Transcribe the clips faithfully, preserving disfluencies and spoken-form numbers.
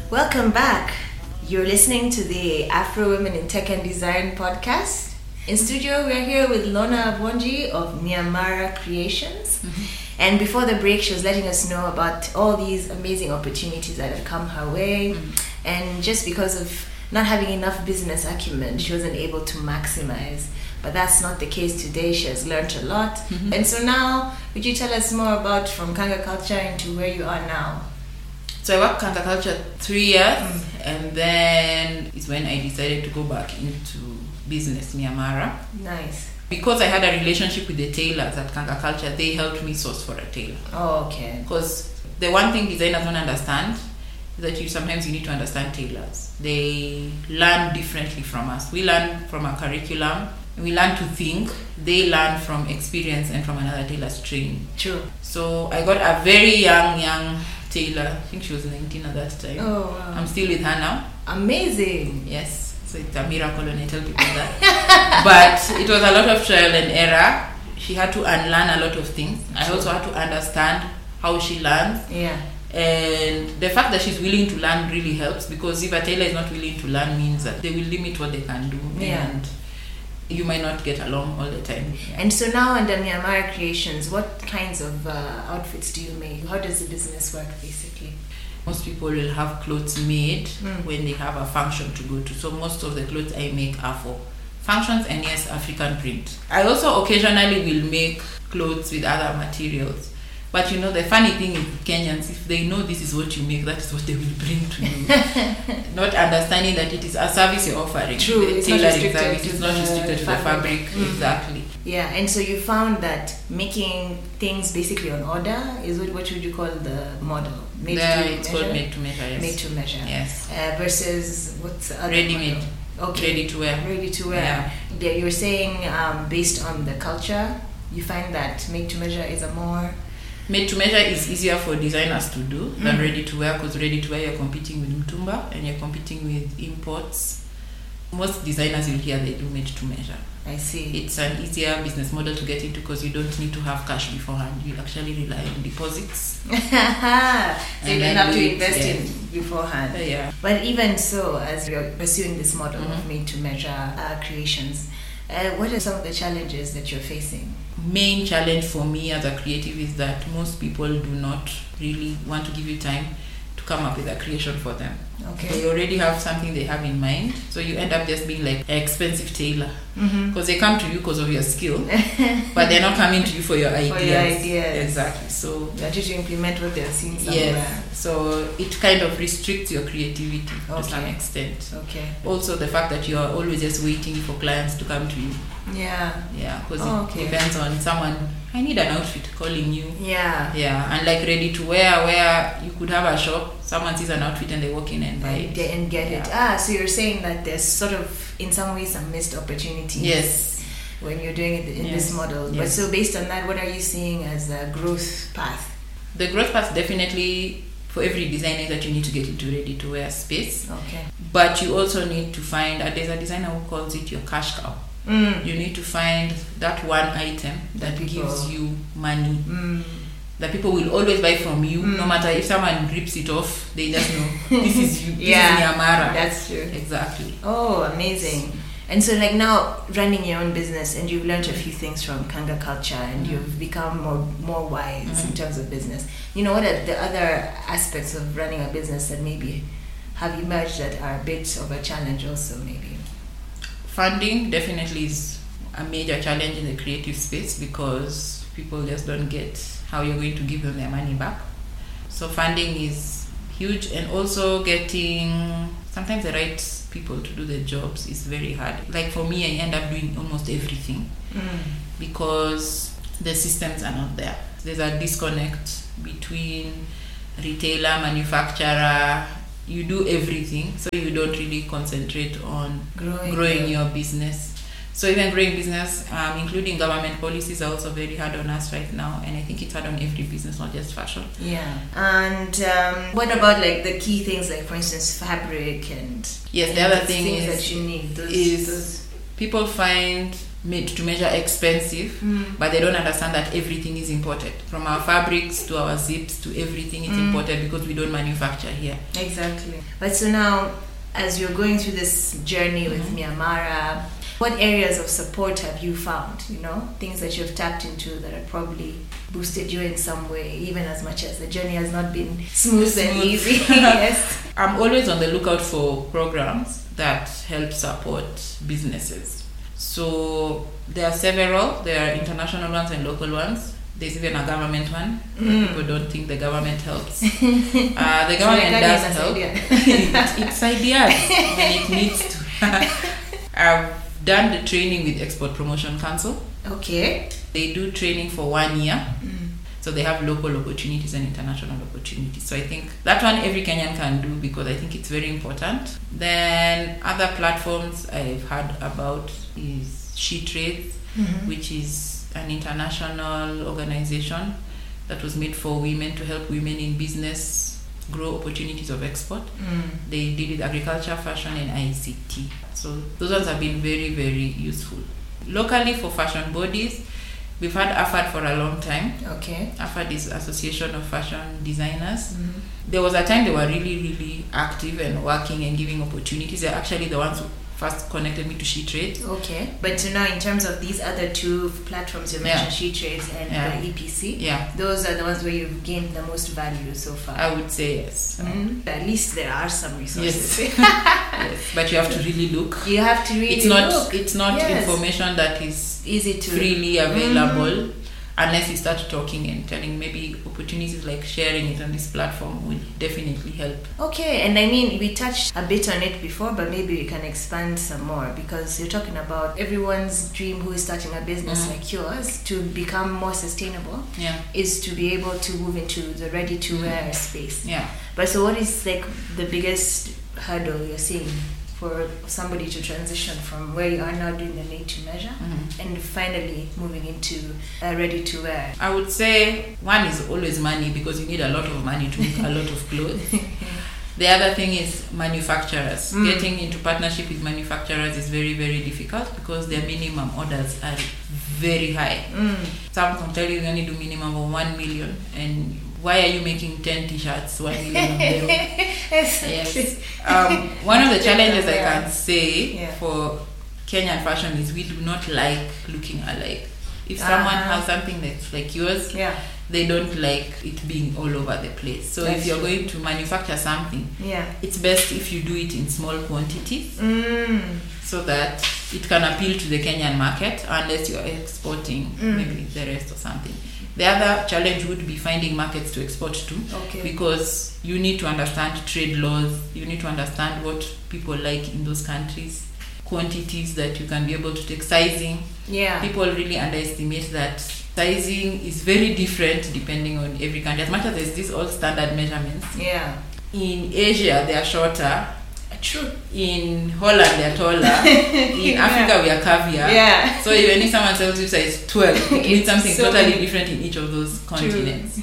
Welcome back. You're listening to the Afro Women in Tech and Design podcast. In studio, we're here with Lona Abonji of Nyamara Creations. Mm-hmm. And before the break, she was letting us know about all these amazing opportunities that had come her way. Mm-hmm. And just because of not having enough business acumen, she wasn't able to maximize. But that's not the case today. She has learned a lot. Mm-hmm. And so now, would you tell us more about from Kanga Culture into where you are now? So I worked Kanga Culture three years, mm. and then it's when I decided to go back into business, Nyamara. Nice. Because I had a relationship with the tailors at Kanga Culture, they helped me source for a tailor. Oh, okay. Because the one thing designers don't understand is that you sometimes you need to understand tailors. They learn differently from us. We learn from a curriculum. We learn to think. They learn from experience and from another tailor's training. True. So I got a very young, young tailor. I think she was nineteen at that time. Oh, wow. I'm still with her now. Amazing. Yes. So it's a miracle when I tell people that. But it was a lot of trial and error. She had to unlearn a lot of things. True. I also had to understand how she learns. Yeah. And the fact that she's willing to learn really helps, because if a tailor is not willing to learn means that they will limit what they can do. Yeah. And you might not get along all the time. Yeah. And so now under Nyamara Creations, what kinds of uh, outfits do you make? How does the business work basically? Most people will have clothes made mm. when they have a function to go to. So most of the clothes I make are for functions, and yes, African print. I also occasionally will make clothes with other materials. But you know, the funny thing is Kenyans, if they know this is what you make, that is what they will bring to you. Not understanding that it is a service you're offering. True, the it's not restricted service to is not restricted to the fabric. Mm. Exactly. Yeah, and so you found that making things basically on order is what, what would you call the model? Made the, to it's measure? called made to measure, yes. Made to measure. Yes. Uh, versus what's the other ready-made. model? Okay. Ready to wear. Ready to wear. Yeah. Yeah, you're saying um, based on the culture, you find that made to measure is a more... Made to measure is easier for designers to do mm. than ready to wear, because ready to wear you're competing with Mtumba and you're competing with imports. Most designers you'll hear they do made to measure. I see. It's an easier business model to get into because you don't need to have cash beforehand. You actually rely on deposits. So you don't have to invest yeah. in beforehand. Uh, yeah. But even so, as you're pursuing this model mm-hmm. of made to measure uh, creations, uh, what are some of the challenges that you're facing? Main challenge for me as a creative is that most people do not really want to give you time to come up with a creation for them. Okay. They already have something they have in mind, so you end up just being like an expensive tailor, because mm-hmm. they come to you because of your skill, but they're not coming to you for your ideas. For your ideas. Exactly. So they're just to implement what they're seeing somewhere. yes. So it kind of restricts your creativity okay. to some extent. Okay. Also, the fact that you are always just waiting for clients to come to you. Yeah. Yeah, because oh, it okay. depends on someone. I need an outfit calling you. Yeah. Yeah, and like ready to wear, where you could have a shop, someone sees an outfit and they walk in and buy it. And get yeah. it. Ah, so you're saying that there's sort of, in some ways, some missed opportunities. Yes. When you're doing it in yes. this model. Yes. But so based on that, what are you seeing as a growth path? The growth path definitely for every designer that you need to get into ready to wear space. Okay. But you also need to find, uh, there's a designer who calls it your cash cow. Mm. You need to find that one item that people, gives you money. Mm. That people will always buy from you, mm. no matter if someone rips it off, they just know this is you, this yeah, is Nyamara. That's true. Exactly. Oh, amazing. And so like now running your own business, and you've learned a few things from Kanga Culture, and mm-hmm. you've become more more wise mm-hmm. in terms of business. You know, what are the other aspects of running a business that maybe have emerged that are a bit of a challenge also maybe? Funding definitely is a major challenge in the creative space, because people just don't get how you're going to give them their money back. So funding is huge, and also getting sometimes the right people to do the jobs is very hard. Like for me, I end up doing almost everything mm. because the systems are not there. There's a disconnect between retailer, manufacturer. You do everything, so you don't really concentrate on growing, growing your business. So even growing business, um, including government policies, are also very hard on us right now, and I think it's hard on every business, not just fashion. Yeah. And um, what about like the key things, like for instance, fabric and yes, and the other thing things is that you need. Those, is those. people find made to measure expensive, Mm. but they don't understand that everything is imported. From our fabrics to our zips to everything is Mm. imported because we don't manufacture here. Exactly. But so now, as you're going through this journey with Mhm. Miamara, what areas of support have you found? You know, things that you've tapped into that have probably boosted you in some way, even as much as the journey has not been smooth, and Smooth. easy. Yes. I'm always on the lookout for programs that help support businesses. So there are several. There are international ones and local ones. There's even a government one. Mm. People don't think the government helps. Uh, the government So does that's help. idea. it, it's ideas when it needs to. I've done the training with Export Promotion Council. Okay. They do training for one year. Mm. So they have local opportunities and international opportunities. So I think that one every Kenyan can do because I think it's very important. Then other platforms I've heard about is She Trades, Mhm. which is an international organization that was made for women to help women in business grow opportunities of export. Mm. They deal with agriculture, fashion, and I C T. So those ones have been very, very useful. Locally for fashion bodies, we've had A F A D for a long time. Okay. A F A D is Association of Fashion Designers. Mhm. There was a time they were really, really active and working and giving opportunities. They're actually the ones who first connected me to She Trades. Okay. But so now, in terms of these other two platforms you mentioned, Yeah. She Trades and Yeah. the E P C, Yeah, those are the ones where you've gained the most value so far. I would say yes. Mhm. At least there are some resources. Yes, but you have to really look. You have to really It's not. look. It's not Yes. information that is Easy to freely available unless you start talking and telling. Maybe opportunities like sharing it on this platform will definitely help. Okay, and I mean, we touched a bit on it before, but maybe we can expand some more because you're talking about everyone's dream who is starting a business Mm. like yours to become more sustainable Yeah, is to be able to move into the ready to wear space. yeah. But so, what is like the biggest hurdle you're seeing for somebody to transition from where you are now doing the made to measure Mhm. and finally moving into uh, ready to wear? I would say one is always money because you need a lot of money to make a lot of clothes. The other thing is manufacturers. Mm. Getting into partnership with manufacturers is very, very difficult because their minimum orders are very high. Mm. Some can tell you you only do minimum of one million, and why are you making ten t-shirts, one million of them? Yes. Um, one of the challenges I can say Yeah. for Kenyan fashion is we do not like looking alike. If Uh-huh. someone has something that's like yours, Yeah. they don't like it being all over the place. So That's if you're true. going to manufacture something, Yeah. it's best if you do it in small quantities Mm. so that it can appeal to the Kenyan market unless you're exporting Mm. maybe the rest or something. The other challenge would be finding markets to export to Okay. because you need to understand trade laws, you need to understand what people like in those countries, quantities that you can be able to take, sizing. Yeah. People really underestimate that sizing is very different depending on every country. As much as there's these all standard measurements, Yeah. in Asia they are shorter, True. in Holland they're taller, in Yeah. Africa we are curvier. Yeah. So even if someone tells you size twelve, it means It's something so totally many- different in each of those continents.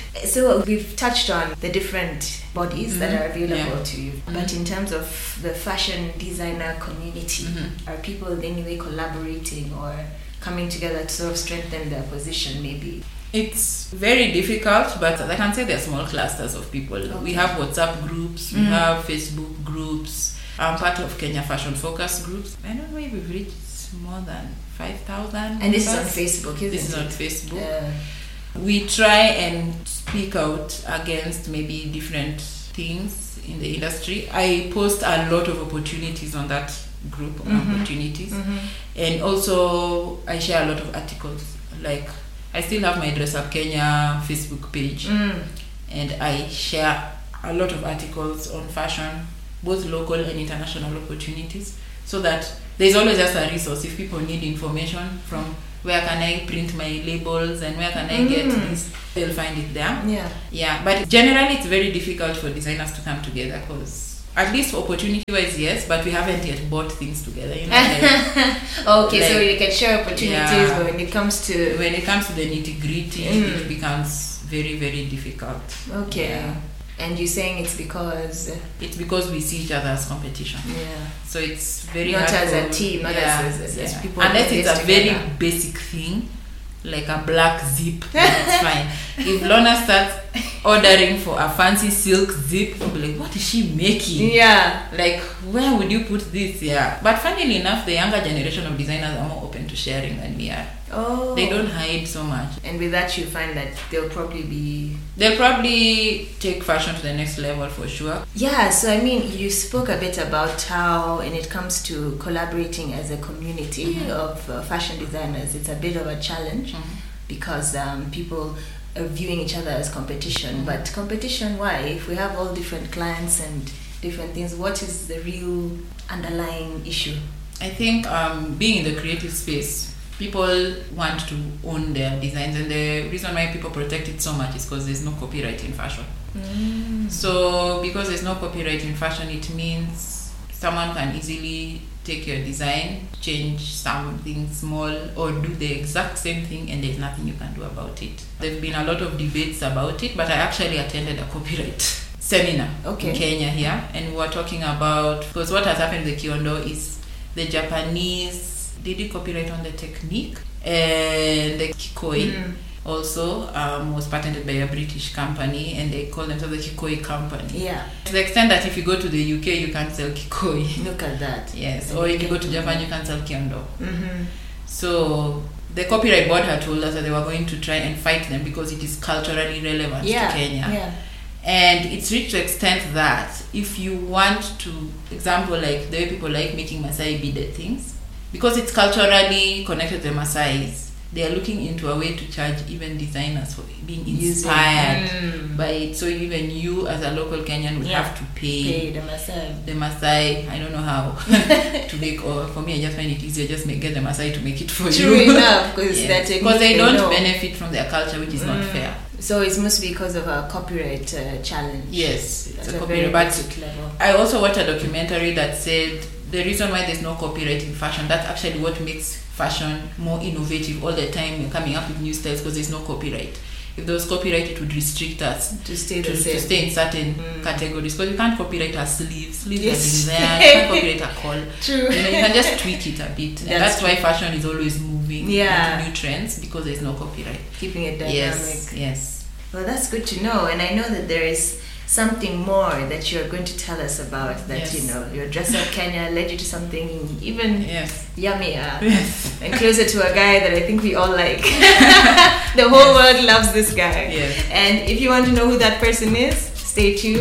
So we've touched on the different bodies that Mhm. are available Yeah. to you, Mhm. but in terms of the fashion designer community, Mhm. are people in any way collaborating or coming together to sort of strengthen their position maybe? It's very difficult, but I can say there are small clusters of people. Okay. We have WhatsApp groups, we Mhm. have Facebook groups. I'm part of Kenya Fashion Focus groups. I don't know if we've reached more than five thousand. And this is on Facebook, isn't This is it? on Facebook. Uh, We try and speak out against maybe different things in the industry. I post a lot of opportunities on that group, on Mhm. opportunities. mhm. And also I share a lot of articles. Like I still have my Dress Up Kenya Facebook page, Mm. and I share a lot of articles on fashion, both local and international opportunities, so that there's always just a resource if people need information from where can I print my labels and where can I get Mm. this, they'll find it there. Yeah. Yeah, but generally it's very difficult for designers to come together because at least opportunity wise, yes, but we haven't yet bought things together. You know, like, Okay, so like- you can share opportunities, Yeah. but when it comes to when it comes to the nitty gritty, Mm. it becomes very, very difficult. okay. Yeah. And you're saying it's because... It's because we see each other as competition. Yeah. So it's very not hard as for, a team, not yeah, as, as, as yeah. people. Unless it's a together. very basic thing, like a black zip, then it's fine. If Lorna starts ordering for a fancy silk zip, we'll be like, what is she making? Yeah. Like, where would you put this? Yeah. But funnily enough, the younger generation of designers are more open to sharing than we are. Oh. They don't hide so much. And with that, you find that they'll probably be... They'll probably take fashion to the next level for sure. Yeah, so I mean, you spoke a bit about how, when it comes to collaborating as a community mm-hmm. of uh, fashion designers, it's a bit of a challenge mm-hmm. because um, people are viewing each other as competition. Mm-hmm. But competition, why? If we have all different clients and different things, what is the real underlying issue? I think um, being in the creative space, people want to own their designs, and the reason why people protect it so much is because there's no copyright in fashion. Mm. So because there's no copyright in fashion, it means someone can easily take your design, change something small, or do the exact same thing, and there's nothing you can do about it. There've been a lot of debates about it, but I actually attended a copyright seminar okay. in Kenya here, and we were talking about, because what has happened with Kiondo is the Japanese they did copyright on the technique, and the Kikoi mm. also um, was patented by a British company, and they call themselves the Kikoi company. Yeah. To the extent that if you go to the U K, you can't sell Kikoi. Look at that. Yes. Or if you go to Japan, you can't sell Kiondo. Mm-hmm. So the copyright board had told us that they were going to try and fight them because it is culturally relevant yeah. to Kenya. Yeah. And it's reached the extent that if you want to, example, like the way people like making Maasai beaded things, because it's culturally connected to the Maasais, they are looking into a way to charge even designers for being inspired mm. by it. So even you as a local Kenyan would yeah. have to pay, pay the Maasai. The Maasai, I don't know how to make, or for me I just find it easier, just make, get the Maasai to make it for True you. True enough, because yes. they, they don't know. benefit from their culture, which is mm. not fair. So it must be because of a copyright uh, challenge. Yes, it's at a, a copyright. very But basic level. I also watched a documentary that said the reason why there's no copyright in fashion, that's actually what makes fashion more innovative all the time. We're coming up with new styles because there's no copyright. If there was copyright, it would restrict us to stay, to, the same. to stay in certain mm. categories. Because you can't copyright our sleeves. Sleeves yes. have been there. You can't copyright our call. True. You know, you can just tweak it a bit. And that's, that's why fashion is always moving yeah. into new trends, because there's no copyright. Keeping it dynamic. Yes, yes. Well, that's good to know. And I know that there is something more that you're going to tell us about, that yes. you know, your Dress Up Kenya led you to something even yes. yummier yes. and closer to a guy that I think we all like. The whole yes. world loves this guy. Yes. And if you want to know who that person is, stay tuned.